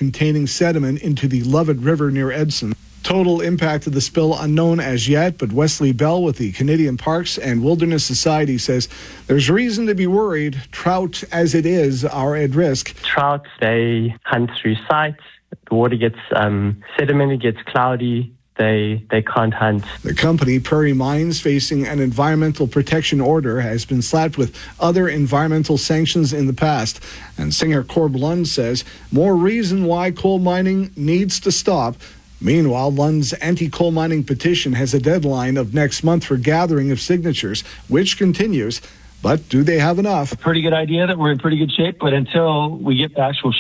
containing sediment into the Lovett River near Edson. Total impact of the spill unknown as yet, but Wesley Bell with the Canadian Parks and Wilderness Society says there's reason to be worried. Trout, as it is, are at risk. Trout, they hunt through sites. The water gets sedimented, gets cloudy. They can't hunt. The company, Prairie Mines, facing an environmental protection order, has been slapped with other environmental sanctions in the past. And singer Corb Lund says more reason why coal mining needs to stop. Meanwhile, Lund's anti-coal mining petition has a deadline of next month for gathering of signatures, which continues. But do they have enough? Pretty good idea that we're in pretty good shape, but until we get the actual